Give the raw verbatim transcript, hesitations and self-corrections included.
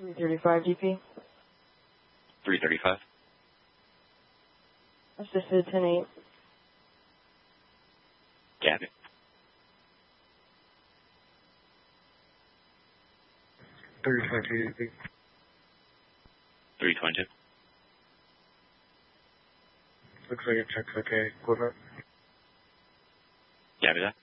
three thirty-five D P. three thirty-five. Assisted ten eight. Gabby. three twenty-two D P. three twenty-two. Looks like it checks okay. Equipment. Gabby that.